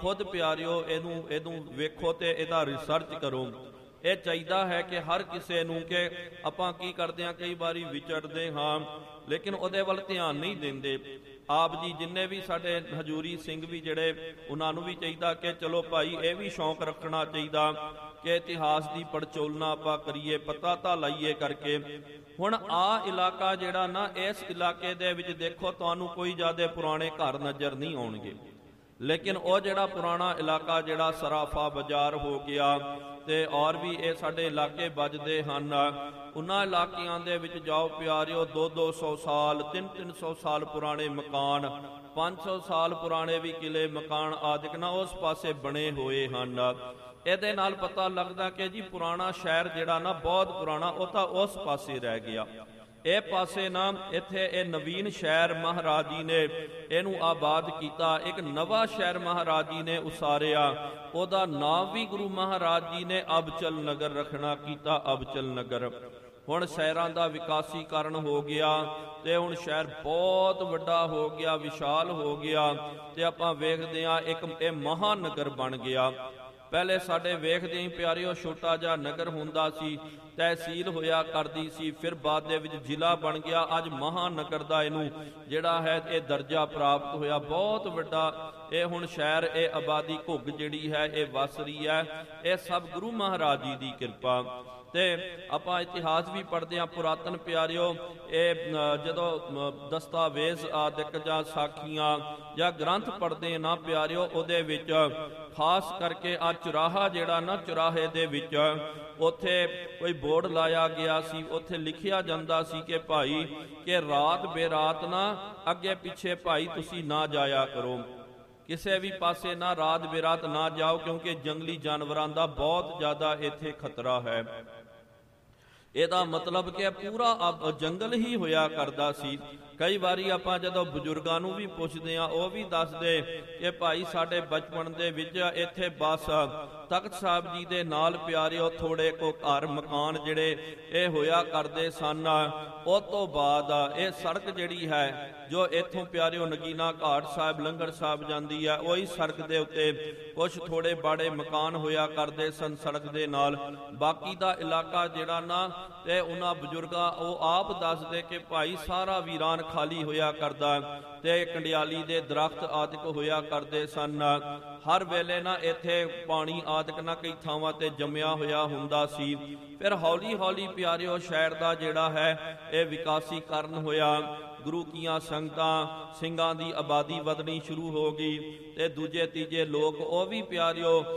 खुद प्यारिओ ਇਹਨੂੰ ਵੇਖੋ ਤੇ ਇਹਦਾ ਰਿਸਰਚ ਕਰੋ। ਇਹ ਚਾਹੀਦਾ ਹੈ ਕਿ ਹਰ ਕਿਸੇ ਨੂੰ ਕਿ ਆਪਾਂ ਕੀ ਕਰਦੇ ਹਾਂ, ਕਈ ਵਾਰੀ ਵਿਚਰਦੇ ਹਾਂ ਲੇਕਿਨ ਉਹਦੇ ਵੱਲ ਧਿਆਨ ਨਹੀਂ ਦਿੰਦੇ। ਆਪ ਜੀ ਜਿੰਨੇ ਵੀ ਸਾਡੇ ਹਜੂਰੀ ਸਿੰਘ ਵੀ ਜਿਹੜੇ, ਉਹਨਾਂ ਨੂੰ ਵੀ ਚਾਹੀਦਾ ਕਿ ਚਲੋ ਭਾਈ ਇਹ ਵੀ ਸ਼ੌਂਕ ਰੱਖਣਾ ਚਾਹੀਦਾ ਕਿ ਇਤਿਹਾਸ ਦੀ ਪੜਚੋਲਣਾ ਆਪਾਂ ਕਰੀਏ, ਪਤਾ ਤਾਂ ਲਾਈਏ ਕਰਕੇ। ਹੁਣ ਆਹ ਇਲਾਕਾ ਜਿਹੜਾ ਨਾ, ਇਸ ਇਲਾਕੇ ਦੇ ਵਿੱਚ ਦੇਖੋ ਤੁਹਾਨੂੰ ਕੋਈ ਜ਼ਿਆਦਾ ਪੁਰਾਣੇ ਘਰ ਨਜ਼ਰ ਨਹੀਂ ਆਉਣਗੇ, ਲੇਕਿਨ ਉਹ ਜਿਹੜਾ ਪੁਰਾਣਾ ਇਲਾਕਾ ਜਿਹੜਾ ਸਰਾਫਾ ਬਾਜ਼ਾਰ ਹੋ ਗਿਆ ਤੇ ਔਰ ਵੀ ਇਹ ਸਾਡੇ ਇਲਾਕੇ ਵੱਜਦੇ ਹਨ, ਉਹਨਾਂ ਇਲਾਕਿਆਂ ਦੇ ਵਿੱਚ ਜਾਓ ਪਿਆਰਿਓ, 200-200 ਸਾਲ 300-300 ਸਾਲ ਪੁਰਾਣੇ ਮਕਾਨ, 500 ਸਾਲ ਪੁਰਾਣੇ ਵੀ ਕਿਲੇ ਮਕਾਨ ਆਦਿਕ ਨਾ ਉਸ ਪਾਸੇ ਬਣੇ ਹੋਏ ਹਨ। ਇਹਦੇ ਨਾਲ ਪਤਾ ਲੱਗਦਾ ਕਿ ਜੀ ਪੁਰਾਣਾ ਸ਼ਹਿਰ ਜਿਹੜਾ ਨਾ ਬਹੁਤ ਪੁਰਾਣਾ, ਉਹ ਤਾਂ ਉਸ ਪਾਸੇ ਰਹਿ ਗਿਆ। ਇਹ ਪਾਸੇ ਨਾ ਇੱਥੇ ਇਹ ਨਵੀਨ ਸ਼ਹਿਰ ਮਹਾਰਾਜ ਜੀ ਨੇ ਇਹਨੂੰ ਆਬਾਦ ਕੀਤਾ, ਇੱਕ ਨਵਾਂ ਸ਼ਹਿਰ ਮਹਾਰਾਜ ਜੀ ਨੇ ਉਸਾਰਿਆ, ਉਹਦਾ ਨਾਮ ਵੀ ਗੁਰੂ ਮਹਾਰਾਜ ਜੀ ਨੇ ਅਬਚਲ ਨਗਰ ਰੱਖਣਾ ਕੀਤਾ, ਅਬਚਲ ਨਗਰ। ਹੁਣ ਸ਼ਹਿਰਾਂ ਦਾ ਵਿਕਾਸੀਕਰਨ ਹੋ ਗਿਆ ਤੇ ਹੁਣ ਸ਼ਹਿਰ ਬਹੁਤ ਵੱਡਾ ਹੋ ਗਿਆ, ਵਿਸ਼ਾਲ ਹੋ ਗਿਆ ਤੇ ਆਪਾਂ ਵੇਖਦੇ ਹਾਂ ਇੱਕ ਇਹ ਮਹਾਨਗਰ ਬਣ ਗਿਆ। ਪਹਿਲੇ ਸਾਡੇ ਵੇਖਦੇ ਹੀ ਪਿਆਰਿਓ ਛੋਟਾ ਜਿਹਾ ਨਗਰ ਹੁੰਦਾ ਸੀ, ਤਹਿਸੀਲ ਹੋਇਆ ਕਰਦੀ ਸੀ, ਫਿਰ ਬਾਅਦ ਦੇ ਵਿੱਚ ਜ਼ਿਲ੍ਹਾ ਬਣ ਗਿਆ, ਅੱਜ ਮਹਾਨਗਰ ਦਾ ਇਹਨੂੰ ਜਿਹੜਾ ਹੈ ਇਹ ਦਰਜਾ ਪ੍ਰਾਪਤ ਹੋਇਆ, ਬਹੁਤ ਵੱਡਾ ਇਹ ਹੁਣ ਸ਼ਹਿਰ, ਇਹ ਆਬਾਦੀ ਘੁੱਗ ਜਿਹੜੀ ਹੈ ਇਹ ਵਸ ਰਹੀ ਹੈ। ਇਹ ਸਭ ਗੁਰੂ ਮਹਾਰਾਜ ਜੀ ਦੀ ਕਿਰਪਾ। ਤੇ ਆਪਾਂ ਇਤਿਹਾਸ ਵੀ ਪੜ੍ਹਦੇ ਹਾਂ ਪੁਰਾਤਨ ਪਿਆਰਿਓ, ਇਹ ਜਦੋਂ ਦਸਤਾਵੇਜ਼ ਆਦਿਕ ਜਾਂ ਸਾਖੀਆਂ ਜਾਂ ਗ੍ਰੰਥ ਪੜ੍ਹਦੇ ਨਾ ਪਿਆਰਿਓ, ਉਹਦੇ ਵਿੱਚ ਖਾਸ ਕਰਕੇ ਆ ਚੁਰਾਹਾ ਜਿਹੜਾ ਨਾ, ਚੁਰਾਹੇ ਦੇ ਵਿੱਚ ਉੱਥੇ ਕੋਈ ਬੋਰਡ ਲਾਇਆ ਗਿਆ ਸੀ, ਉੱਥੇ ਲਿਖਿਆ ਜਾਂਦਾ ਸੀ ਕਿ ਭਾਈ ਕਿ ਰਾਤ ਬੇਰਾਤ ਨਾ ਅੱਗੇ ਪਿੱਛੇ ਭਾਈ ਤੁਸੀਂ ਨਾ ਜਾਇਆ ਕਰੋ, ਕਿਸੇ ਵੀ ਪਾਸੇ ਨਾ ਰਾਤ ਬੇਰਾਤ ਨਾ ਜਾਓ, ਕਿਉਂਕਿ ਜੰਗਲੀ ਜਾਨਵਰਾਂ ਦਾ ਬਹੁਤ ਜ਼ਿਆਦਾ ਇੱਥੇ ਖਤਰਾ ਹੈ। ਇਹਦਾ ਮਤਲਬ ਕਿ ਪੂਰਾ ਜੰਗਲ ਹੀ ਹੋਇਆ ਕਰਦਾ ਸੀ। ਕਈ ਵਾਰੀ ਆਪਾਂ ਜਦੋਂ ਬਜ਼ੁਰਗਾਂ ਨੂੰ ਵੀ ਪੁੱਛਦੇ ਹਾਂ, ਉਹ ਵੀ ਦੱਸਦੇ ਕਿ ਭਾਈ ਸਾਡੇ ਬਚਪਨ ਦੇ ਵਿੱਚ ਇੱਥੇ ਬਸ ਤਖਤ ਸਾਹਿਬ ਜੀ ਦੇ ਨਾਲ ਪਿਆਰਿਓ ਥੋੜੇ ਕੋ ਘਰ ਮਕਾਨ ਜਿਹੜੇ ਇਹ ਹੋਇਆ ਕਰਦੇ ਸਨ। ਉਹ ਤੋਂ ਬਾਅਦ ਇਹ ਸੜਕ ਜਿਹੜੀ ਹੈ ਜੋ ਇੱਥੋਂ ਪਿਆਰਿਓ ਨਗੀਨਾ ਘਾਟ ਸਾਹਿਬ ਲੰਗਰ ਸਾਹਿਬ ਜਾਂਦੀ ਹੈ, ਉਹੀ ਸੜਕ ਦੇ ਉੱਤੇ ਕੁਛ ਥੋੜੇ ਬਾੜੇ ਮਕਾਨ ਹੋਇਆ ਕਰਦੇ ਸਨ ਸੜਕ ਦੇ ਨਾਲ। ਬਾਕੀ ਦਾ ਇਲਾਕਾ ਜਿਹੜਾ ਨਾ ਤੇ ਉਹਨਾਂ ਬਜ਼ੁਰਗਾਂ ਉਹ ਆਪ ਦੱਸਦੇ ਕਿ ਭਾਈ ਸਾਰਾ ਵੀਰਾਨ ਖਾਲੀ ਹੋਇਆ ਕਰਦਾ ਤੇ ਕੰਡਿਆਲੀ ਦੇ ਦਰਖਤ ਆਦਿਕ ਹੋਇਆ ਕਰਦੇ ਸਨ। ਹਰ ਵੇਲੇ ਨਾ ਇੱਥੇ ਪਾਣੀ ਆਦਿਕ ਨਾ ਕਈ ਥਾਵਾਂ ਤੇ ਜੰਮਿਆ ਹੋਇਆ ਹੁੰਦਾ ਸੀ। ਫਿਰ ਹੌਲੀ ਹੌਲੀ ਪਿਆਰਿਓ ਸ਼ਹਿਰ ਦਾ ਜਿਹੜਾ ਹੈ ਇਹ ਵਿਕਾਸੀਕਰਨ ਹੋਇਆ, ਗੁਰੂ ਕੀਆਂ ਸੰਗਤਾਂ ਸਿੰਘਾਂ ਦੀ ਆਬਾਦੀ ਵਧਣੀ ਸ਼ੁਰੂ ਹੋ ਗਈ ਤੇ ਦੂਜੇ ਤੀਜੇ ਲੋਕ ਉਹ ਵੀ ਪਿਆਰਿਓ